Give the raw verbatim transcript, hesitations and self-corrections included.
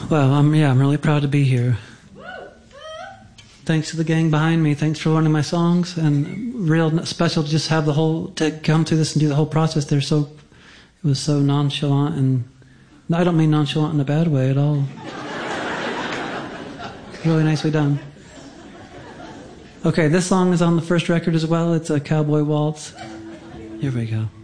Well, I'm, yeah, I'm really proud to be here. Thanks to the gang behind me. Thanks for learning my songs. And real special to just have the whole, to come through this and do the whole process. They're so, it was so nonchalant. And I don't mean nonchalant in a bad way at all. Really nicely done. Okay, this song is on the first record as well. It's a cowboy waltz. Here we go.